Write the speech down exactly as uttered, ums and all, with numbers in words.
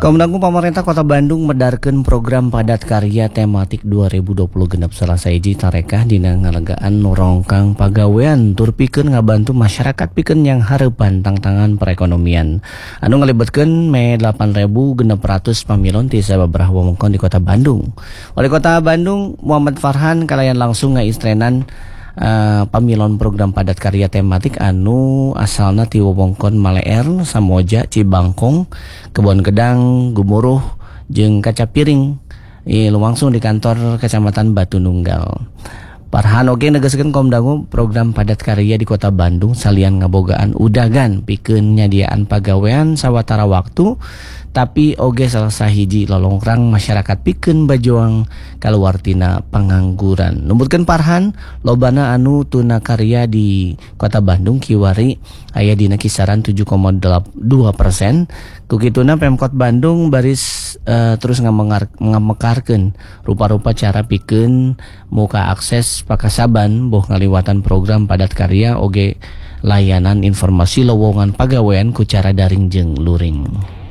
Kemenangan pemerintah Kota Bandung medarkeun program padat karya tematik dua ribu dua puluh genep Selasa hiji tarekah dina ngalegaan nurongkang pagawean tur pikeun ngabantu masyarakat pikeun yang hareupan tangtangan perekonomian. Anu ngalibetkeun Mei delapan ribu genep ratus pamilon ti sababaraha wewengkon di Kota Bandung. Wali Kota Bandung Muhammad Farhan kalayan langsung ngaistrenan Uh, pamilon program padat karya tematik anu asalna ti wewengkon Maleer, Samoja, Cibangkong, Kebon Gedang, Gumuruh, jeung Kacapiring. Ieu lumangsung di kantor Kecamatan Batu Nunggal. Farhan oge negaskeun Komdangu program padat karya di Kota Bandung salian ngabogaan udagan pikeun nyadiaan pagawean sawatara waktu, tapi oge salah sahiji lolongrang masyarakat pikeun bajoang kaluar tina pangangguran. Numbutkeun Farhan, lobana anu tuna karya di Kota Bandung kiwari aya dina kisaran tujuh koma dua persen. Kukituna Pemkot Bandung baris uh, terus ngamekarkeun rupa-rupa cara pikeun muka akses pakasaban boh ngaliwatan program padat karya oge layanan informasi lowongan pagawean ku cara daring jeung luring.